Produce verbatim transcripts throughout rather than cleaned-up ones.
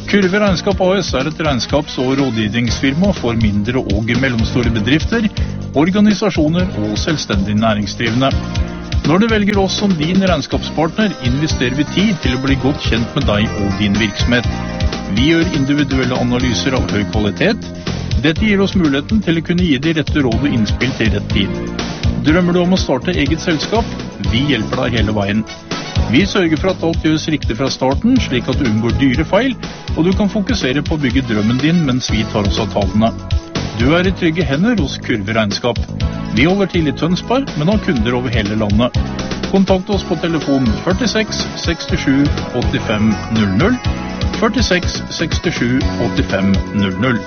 Kurve Regnskap A S er et regnskaps- og rådgivningsfirma for mindre og mellomstore bedrifter, organisasjoner og selvstendig næringsdrivende. Når du velger oss som din regnskapspartner, investerer vi tid til å bli godt kjent med deg og din virksomhet. Vi gjør individuelle analyser av høy kvalitet. Dette gir oss muligheten til å kunne gi de rette råd og innspill til rett tid. Drømmer du om å starte eget selskap? Vi hjelper deg hele veien. Vi sørger for at alt gjøres riktig fra starten, slik at du unngår dyre feil, og du kan fokusere på å bygge drømmen din mens vi tar oss av tallene. Du er i trygge hender hos Kurve Regnskap. Vi holder til i Tønsberg, men har kunder over hele landet. Kontakt oss på telefon førtiseks sekstisju åttifem null null, førtiseks sekstisju åttifem null null.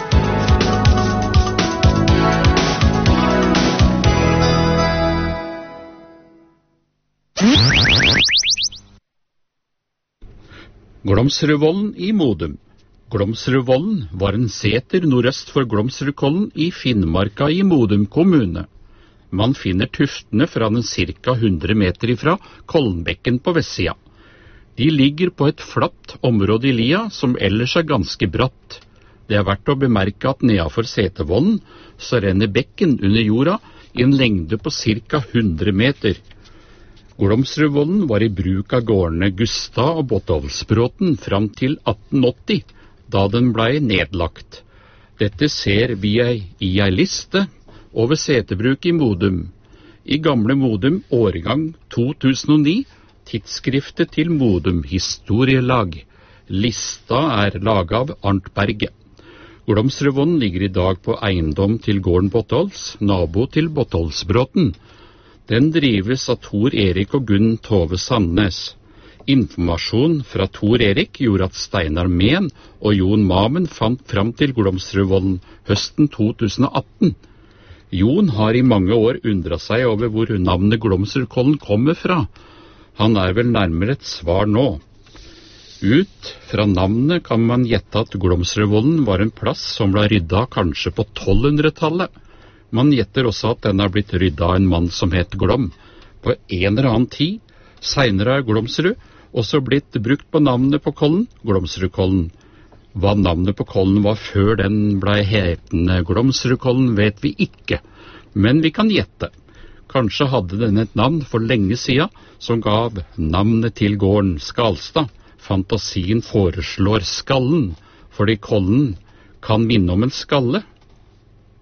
Glomsrudvollen i Modum. Glomsrudvollen var en seter nordøst for Glomsrudkollen i Finnmarka i Modum kommune. Man finner tuftene fra den cirka hundre meter ifra Kollenbekken på vestsida. De ligger på et flatt område i lia som ellers er ganske bratt. Det er verdt å bemerke at nedenfor setevollen så renner bekken under jorda i en lengde på cirka hundre meter. Glomsrudvollen var i bruk av gårdene Gustad og Bottolfsbråten fram til atten åtti, da den blei nedlagt. Dette ser vi i ei liste over setebruk i Modum. I gamle Modum årgang to tusen og ni, tidsskriftet til Modum Historielag. Lista er laget av Arnt Berge. Glomsrudvollen ligger i dag på eiendom til gården Bottolfs, nabo til Bottolfsbråten. Den drives av Tor Erik og Gunn Tove Sandnes. Informasjon fra Tor Erik gjorde at Steinar Men og Jon Mamen fant fram til Glomsrudvollen høsten to tusen og atten. Jon har i mange år undret seg over hvor navnet Glomsrudkollen kommer fra. Han er vel nærmere et svar nå. Ut fra navnet kan man gjette at Glomsrudvollen var en plass som ble rydda kanskje på tolvhundretallet. Man gjetter også at den har blitt rydda av en mann som het Glom. På en eller annen tid, senere er Glomsrud også blitt brukt på navnet på kollen, Glomsrudkollen. Hva navnet på kollen var før den ble hetende Glomsrudkollen vet vi ikke, men vi kan gjette. Kanskje hadde den et navn for lenge siden som gav navnet til gården Skalstad. Fantasien foreslår skallen, fordi kollen kan minne om en skalle,